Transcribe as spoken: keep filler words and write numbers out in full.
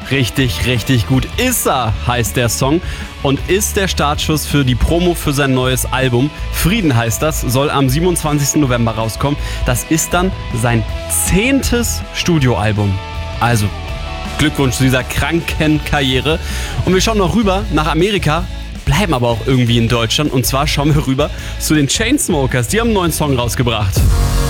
Richtig, richtig gut. Issa heißt der Song und ist der Startschuss für die Promo für sein neues Album. Frieden heißt das, soll am siebenundzwanzigsten November rauskommen. Das ist dann sein zehntes Studioalbum. Also Glückwunsch zu dieser kranken Karriere. Und wir schauen noch rüber nach Amerika, bleiben aber auch irgendwie in Deutschland. Und zwar schauen wir rüber zu den Chainsmokers. Die haben einen neuen Song rausgebracht.